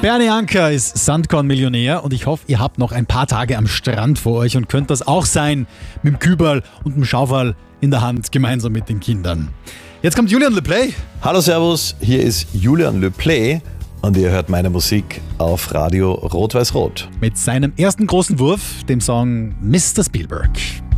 Bernie Anker ist Sandkorn-Millionär und ich hoffe, ihr habt noch ein paar Tage am Strand vor euch und könnt das auch sein mit dem Küberl und dem Schaufel in der Hand gemeinsam mit den Kindern. Jetzt kommt Julian Le Play. Hallo Servus, hier ist Julian Le Play und ihr hört meine Musik auf Radio Rot-Weiß-Rot. Mit seinem ersten großen Wurf, dem Song Mr. Spielberg.